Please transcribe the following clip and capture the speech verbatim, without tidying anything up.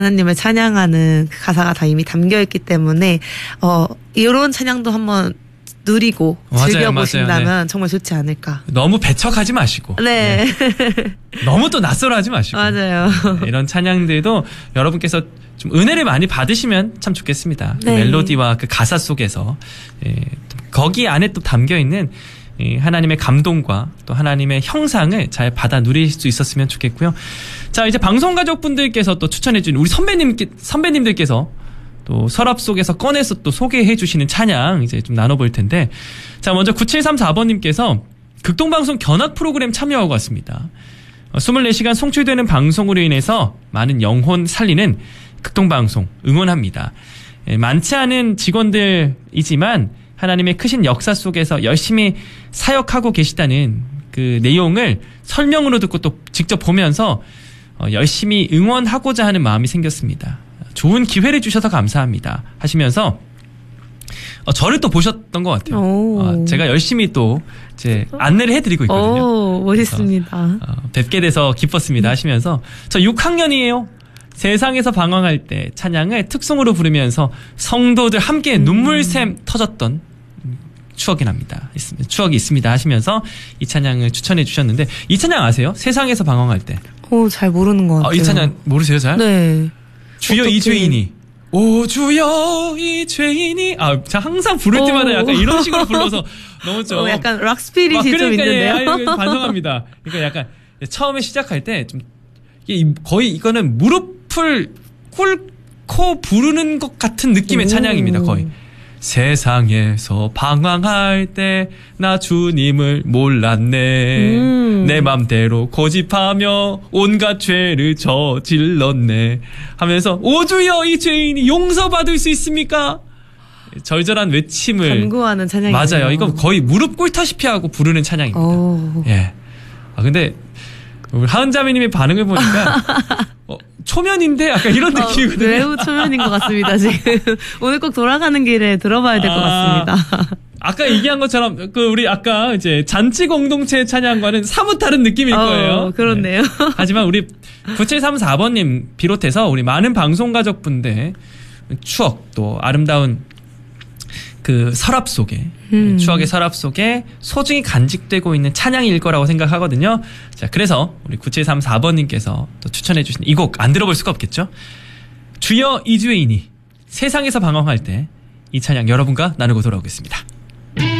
하나님을 찬양하는 그 가사가 다 이미 담겨있기 때문에 어 이런 찬양도 한번 누리고 맞아요, 즐겨보신다면 맞아요. 네. 정말 좋지 않을까. 너무 배척하지 마시고 네. 네. 너무 또 낯설어하지 마시고 맞아요. 네, 이런 찬양들도 여러분께서 좀 은혜를 많이 받으시면 참 좋겠습니다. 네. 그 멜로디와 그 가사 속에서 예, 거기 안에 또 담겨있는 하나님의 감동과 또 하나님의 형상을 잘 받아 누릴 수 있었으면 좋겠고요. 자, 이제 방송 가족분들께서 또 추천해준 우리 선배님, 선배님들께서 또 서랍 속에서 꺼내서 또 소개해 주시는 찬양 이제 좀 나눠볼 텐데, 자, 먼저 구칠삼사 번님께서 극동방송 견학 프로그램 참여하고 왔습니다. 이십사 시간 송출되는 방송으로 인해서 많은 영혼 살리는 극동방송 응원합니다. 많지 않은 직원들이지만 하나님의 크신 역사 속에서 열심히 사역하고 계시다는 그 내용을 설명으로 듣고 또 직접 보면서 열심히 응원하고자 하는 마음이 생겼습니다. 좋은 기회를 주셔서 감사합니다 하시면서 저를 또 보셨던 것 같아요. 어, 제가 열심히 또 이제 안내를 해드리고 있거든요. 오, 멋있습니다. 어, 뵙게 돼서 기뻤습니다 하시면서 저 육 학년이에요. 세상에서 방황할 때 찬양을 특송으로 부르면서 성도들 함께 눈물샘 음. 터졌던 추억이 납니다. 있습니다. 추억이 있습니다 하시면서 이 찬양을 추천해 주셨는데, 이 찬양 아세요? 세상에서 방황할 때. 오, 잘 모르는 것 같아요. 어, 이 찬양 모르세요, 잘? 네. 주여 어떻게... 이 죄인이. 오, 주여 이 죄인이. 아, 제가 항상 부를 때마다 오. 약간 이런 식으로 불러서 너무 좀. 어, 약간 락 스피릿이 아, 그러니까, 좀 있는데요. 예, 반성합니다. 그러니까 약간 처음에 시작할 때 좀 거의 이거는 무릎을 꿇고 부르는 것 같은 느낌의 오. 찬양입니다, 거의. 세상에서 방황할 때 나 주님을 몰랐네. 음. 내 맘대로 고집하며 온갖 죄를 저질렀네 하면서 오 주여 이 죄인이 용서받을 수 있습니까? 절절한 외침을 간구하는 찬양이에요. 맞아요. 이거 거의 무릎 꿇다시피 하고 부르는 찬양입니다. 오. 예. 아 근데 우리 하은자매님의 반응을 보니까 어, 초면인데 약간 이런 느낌이거든요. 어, 매우 초면인 것 같습니다. 지금 오늘 꼭 돌아가는 길에 들어봐야 될 것 아, 같습니다. 아까 얘기한 것처럼 그 우리 아까 이제 잔치 공동체 찬양과는 사뭇 다른 느낌일 거예요. 어, 그렇네요. 네. 하지만 우리 구칠삼사 번님 비롯해서 우리 많은 방송 가족분들 추억 또 아름다운 그 서랍 속에 음. 추억의 서랍 속에 소중히 간직되고 있는 찬양일 거라고 생각하거든요. 자, 그래서 우리 구칠삼사 번님께서 또 추천해 주신 이 곡 안 들어볼 수가 없겠죠. 주여 이 죄인이 세상에서 방황할 때 이 찬양 여러분과 나누고 돌아오겠습니다.